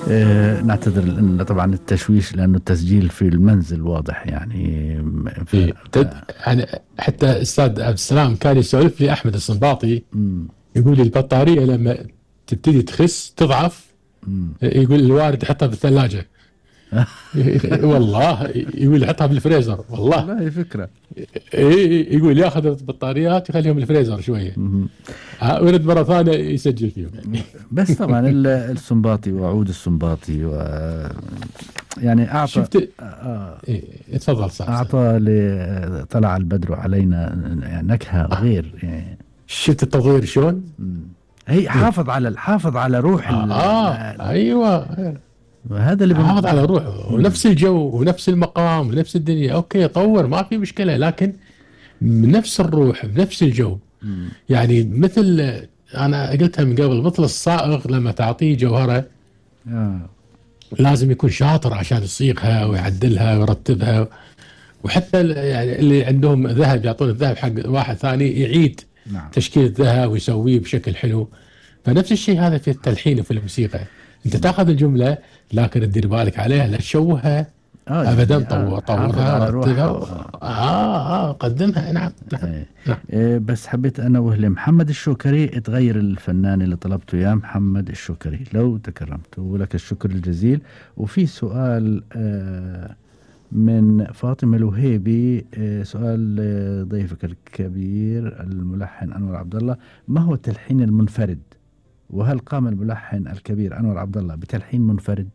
نعتذر لأن طبعا التشويش، لأنه التسجيل في المنزل واضح يعني. يعني حتى أستاذ عبد السلام كان يسولف لي أحمد الصنباطي، يقول لي البطارية لما تبتدي تخس تضعف، يقول الوارد يحطها بالثلاجة. والله يقول يحطها بالفريزر، والله فكرة. يقول ياخذ البطاريات يخليهم بالفريزر شوية ويرد مرة ثانية يسجل فيهم. بس طبعا السنباطي وعود السنباطي يعني أعطى، شفت تفضل صح. أعطى طلع البدر علينا يعني نكهة غير يعني. شفت التطوير شلون؟ هي حافظ على روح ايوه، وهذا اللي حافظ على روح ونفس الجو ونفس المقام ونفس الدنيا. اوكي طور ما في مشكله، لكن بنفس الروح بنفس الجو. يعني مثل انا قلتها من قبل، مثل الصائغ لما تعطيه جوهره لازم يكون شاطر عشان يصيغها ويعدلها ويرتبها. وحتى يعني اللي عندهم ذهب يعطون الذهب حق واحد ثاني يعيد تشكيل الذهب ويسويه بشكل حلو. فنفس الشيء هذا في التلحين وفي الموسيقى، انت تاخذ الجمله لكن تدير بالك عليها لا تشوهها ابدا. طورها رتبها قدمها. نعم. بس حبيت انوه لمحمد الشوكري، تغير الفنان اللي طلبته يا محمد الشوكري لو تكرمت، ولك الشكر الجزيل. وفي سؤال من فاطمة الوهيبي، سؤال ضيفك الكبير الملحن أنور عبد الله: ما هو التلحين المنفرد؟ وهل قام الملحن الكبير أنور عبد الله بتلحين منفرد؟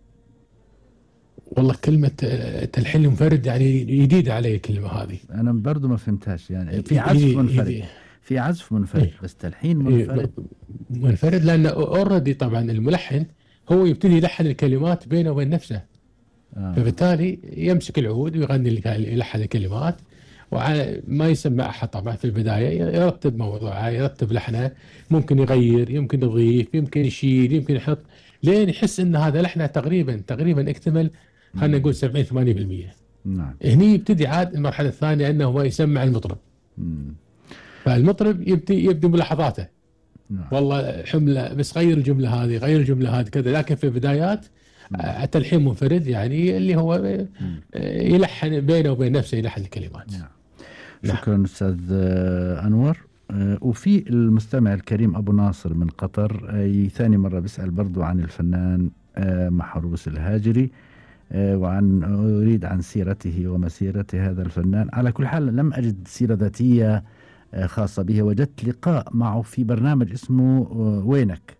والله كلمة تلحين منفرد يعني جديدة علي الكلمة هذه، أنا برضو ما فهمتهاش. يعني في عزف منفرد، في عزف منفرد بس تلحين منفرد لأنه أوريدي طبعا الملحن هو يبتدي يلحن الكلمات بينه وبين نفسه. فبالتالي يمسك العود ويغني يلحن الكلمات، وما يسمع أحد طبعا في البداية. يرتب موضوعه، يرتب لحنه، ممكن يغير، يمكن يضيف، يمكن يشيل، يمكن يحط، لين يحس ان هذا لحنه تقريبا اكتمل، خلينا نقول 70-80%. نعم. هني يبتدي عاد المرحله الثانيه انه هو يسمع المطرب. فالمطرب يبدي ملاحظاته. نعم. والله حمله بس غير الجمله هذه، غير الجمله هذه كذا. لكن في البدايات التلحين منفرد يعني اللي هو يلحن بينه وبين نفسه، يلحن الكلمات. نعم. شكرا أستاذ أنور. وفي المستمع الكريم أبو ناصر من قطر، ثاني مرة بيسأل برضو عن الفنان محروس الهاجري، أريد عن سيرته ومسيرة هذا الفنان. على كل حال لم أجد سيرة ذاتية خاصة به، وجدت لقاء معه في برنامج اسمه وينك،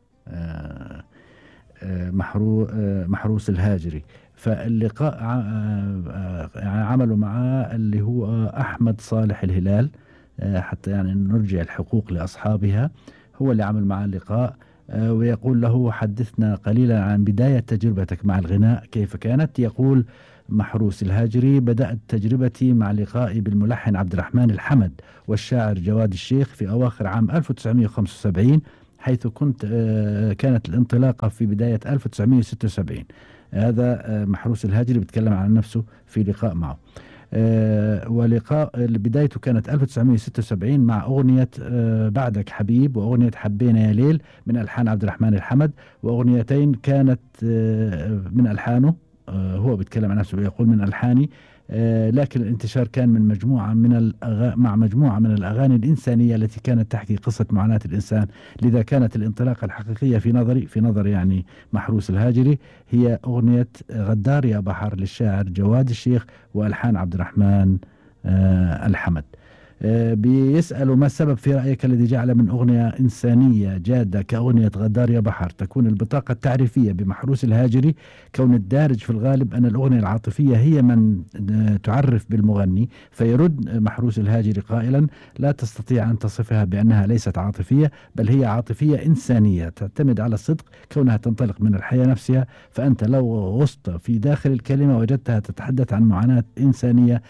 محروس الهاجري. فاللقاء عملوا معه اللي هو أحمد صالح الهلال، حتى يعني نرجع الحقوق لأصحابها، هو اللي عمل معه اللقاء. ويقول له: حدثنا قليلا عن بداية تجربتك مع الغناء كيف كانت؟ يقول محروس الهاجري: بدأت تجربتي مع لقائي بالملحن عبد الرحمن الحمد والشاعر جواد الشيخ في أواخر عام 1975، حيث كانت الانطلاقة في بداية 1976. هذا محروس الهاجري بيتكلم عن نفسه في لقاء معه. ولقاء بدايته كانت 1976 مع أغنية بعدك حبيب وأغنية حبينا يا ليل من ألحان عبد الرحمن الحمد، وأغنيتين كانت من ألحانه. هو بيتكلم عن نفسه ويقول: من ألحاني. لكن الانتشار كان من مع مجموعة من الأغاني الإنسانية التي كانت تحكي قصة معاناة الإنسان. لذا كانت الانطلاقة الحقيقية في نظر يعني محروس الهاجري هي أغنية غدار يا بحر للشاعر جواد الشيخ وألحان عبد الرحمن الحمد. بيسألوا: ما السبب في رأيك الذي جعل من أغنية إنسانية جادة كأغنية غدار يا بحر تكون البطاقة التعريفية بمحروس الهاجري، كون الدارج في الغالب أن الأغنية العاطفية هي من تعرف بالمغني؟ فيرد محروس الهاجري قائلا: لا تستطيع أن تصفها بأنها ليست عاطفية، بل هي عاطفية إنسانية تعتمد على الصدق، كونها تنطلق من الحياة نفسها. فأنت لو غصت في داخل الكلمة وجدتها تتحدث عن معاناة إنسانية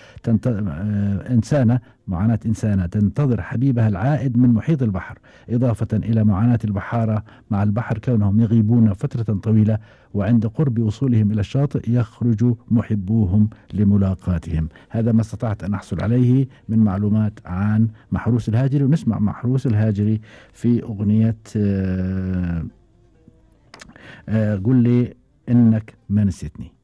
معاناة إنسانة تنتظر حبيبها العائد من محيط البحر، إضافة إلى معاناة البحارة مع البحر كونهم يغيبون فترة طويلة، وعند قرب وصولهم إلى الشاطئ يخرج محبوهم لملاقاتهم. هذا ما استطعت أن أحصل عليه من معلومات عن محروس الهاجري. ونسمع محروس الهاجري في أغنية قل لي إنك ما نسيتني.